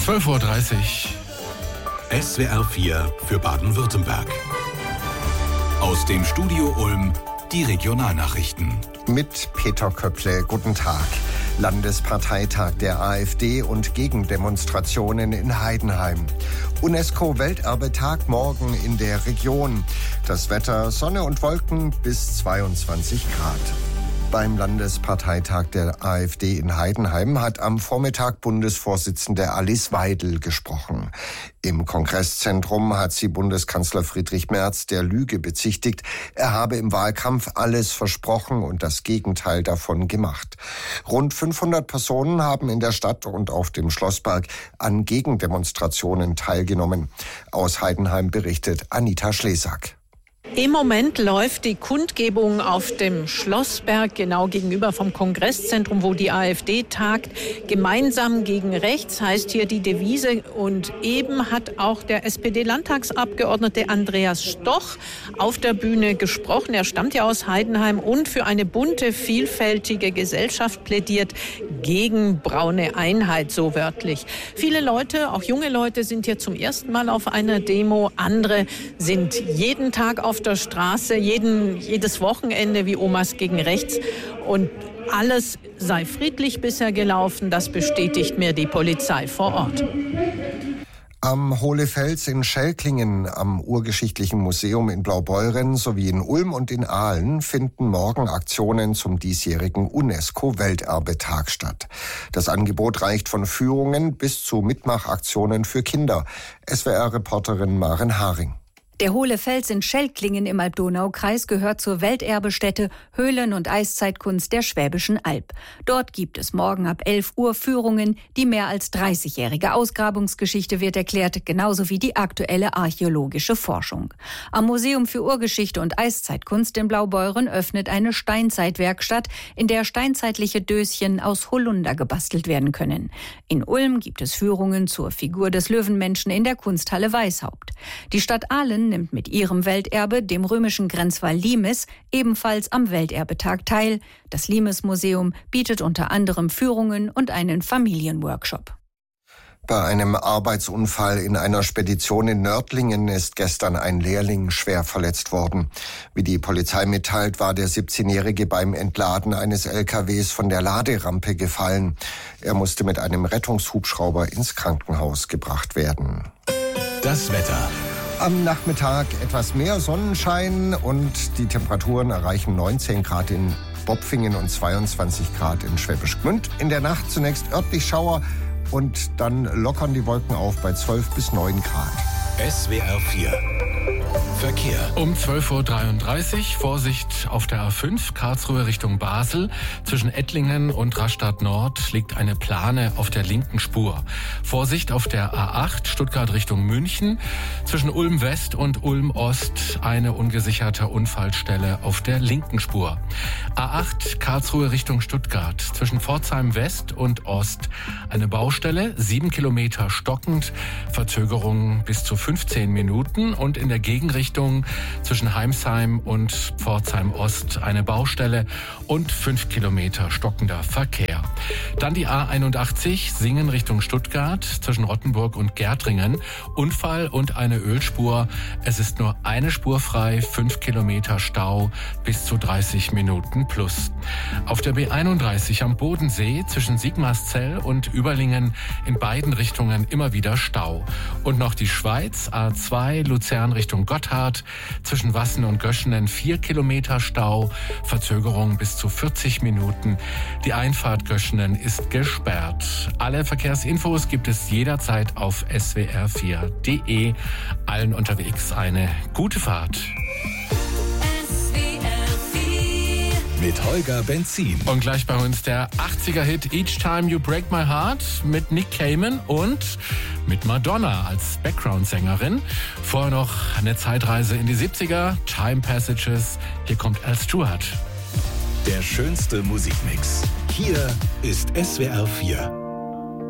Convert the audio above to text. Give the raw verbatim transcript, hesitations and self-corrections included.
zwölf Uhr dreißig. S W R vier für Baden-Württemberg. Aus dem Studio Ulm die Regionalnachrichten. Mit Peter Köpple, guten Tag. Landesparteitag der AfD und Gegendemonstrationen in Heidenheim. UNESCO-Welterbetag morgen in der Region. Das Wetter Sonne und Wolken bis zweiundzwanzig Grad. Beim Landesparteitag der AfD in Heidenheim hat am Vormittag Bundesvorsitzende Alice Weidel gesprochen. Im Kongresszentrum hat sie Bundeskanzler Friedrich Merz der Lüge bezichtigt. Er habe im Wahlkampf alles versprochen und das Gegenteil davon gemacht. Rund fünfhundert Personen haben in der Stadt und auf dem Schlossberg an Gegendemonstrationen teilgenommen. Aus Heidenheim berichtet Anita Schlesak. Im Moment läuft die Kundgebung auf dem Schlossberg, genau gegenüber vom Kongresszentrum, wo die AfD tagt. Gemeinsam gegen rechts heißt hier die Devise. Und eben hat auch der S P D-Landtagsabgeordnete Andreas Stoch auf der Bühne gesprochen. Er stammt ja aus Heidenheim und für eine bunte, vielfältige Gesellschaft plädiert, gegen braune Einheit, so wörtlich. Viele Leute, auch junge Leute, sind hier zum ersten Mal auf einer Demo. Andere sind jeden Tag auf der Straße, jeden, jedes Wochenende wie Omas gegen rechts. Und alles sei friedlich bisher gelaufen, das bestätigt mir die Polizei vor Ort. Am Hohlefels in Schelklingen, am Urgeschichtlichen Museum in Blaubeuren sowie in Ulm und in Aalen finden morgen Aktionen zum diesjährigen UNESCO-Welterbetag statt. Das Angebot reicht von Führungen bis zu Mitmachaktionen für Kinder. S W R-Reporterin Maren Haring. Der Hohlefels in Schelklingen im Alb-Donau-Kreis gehört zur Welterbestätte Höhlen- und Eiszeitkunst der Schwäbischen Alb. Dort gibt es morgen ab elf Uhr Führungen. Die mehr als dreißigjährige Ausgrabungsgeschichte wird erklärt, genauso wie die aktuelle archäologische Forschung. Am Museum für Urgeschichte und Eiszeitkunst in Blaubeuren öffnet eine Steinzeitwerkstatt, in der steinzeitliche Döschen aus Holunder gebastelt werden können. In Ulm gibt es Führungen zur Figur des Löwenmenschen in der Kunsthalle Weishaupt. Die Stadt Aalen nimmt mit ihrem Welterbe, dem römischen Grenzwall Limes, ebenfalls am Welterbetag teil. Das Limes-Museum bietet unter anderem Führungen und einen Familienworkshop. Bei einem Arbeitsunfall in einer Spedition in Nördlingen ist gestern ein Lehrling schwer verletzt worden. Wie die Polizei mitteilt, war der siebzehnjährige beim Entladen eines L K Ws von der Laderampe gefallen. Er musste mit einem Rettungshubschrauber ins Krankenhaus gebracht werden. Das Wetter. Am Nachmittag etwas mehr Sonnenschein und die Temperaturen erreichen neunzehn Grad in Bopfingen und zweiundzwanzig Grad in Schwäbisch Gmünd. In der Nacht zunächst örtlich Schauer und dann lockern die Wolken auf bei zwölf bis neun Grad. S W R vier Verkehr. Um zwölf Uhr dreiunddreißig, Vorsicht auf der A fünf, Karlsruhe Richtung Basel. Zwischen Ettlingen und Rastatt Nord liegt eine Plane auf der linken Spur. Vorsicht auf der A acht, Stuttgart Richtung München. Zwischen Ulm West und Ulm Ost eine ungesicherte Unfallstelle auf der linken Spur. A acht, Karlsruhe Richtung Stuttgart. Zwischen Pforzheim West und Ost eine Baustelle, sieben Kilometer stockend, Verzögerung bis zu fünfzehn Minuten und in der Gegenrichtung zwischen Heimsheim und Pforzheim Ost eine Baustelle und fünf Kilometer stockender Verkehr. Dann die A einundachtzig, Singen Richtung Stuttgart, zwischen Rottenburg und Gärtringen. Unfall und eine Ölspur. Es ist nur eine Spur frei, fünf Kilometer Stau, bis zu dreißig Minuten plus. Auf der B einunddreißig am Bodensee zwischen Sigmarszell und Überlingen in beiden Richtungen immer wieder Stau. Und noch die Schweiz, A zwei, Luzern Richtung Gotthard, zwischen Wassen und Göschenen vier Kilometer Stau, Verzögerung bis zu vierzig Minuten. Die Einfahrt Göschenen ist gesperrt. Alle Verkehrsinfos gibt es jederzeit auf S W R vier Punkt de. Allen unterwegs eine gute Fahrt. Mit Holger Benzin. Und gleich bei uns der achtziger-Hit Each Time You Break My Heart mit Nick Cayman und mit Madonna als Background-Sängerin. Vorher noch eine Zeitreise in die siebziger, Time Passages. Hier kommt Al Stewart. Der schönste Musikmix. Hier ist S W R vier.